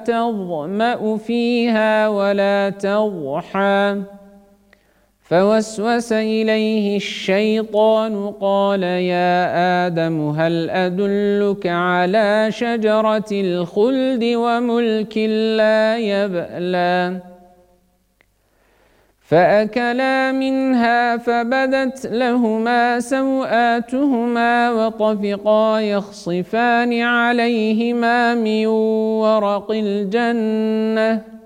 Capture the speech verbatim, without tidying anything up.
تظمأ فيها ولا تضحى فوسوس إليه الشيطان قال يا آدم هل أدلك على شجرة الخلد وملك لا يبلى فأكلا منها فبدت لهما سوآتهما وطفقا يخصفان عليهما من ورق الجنة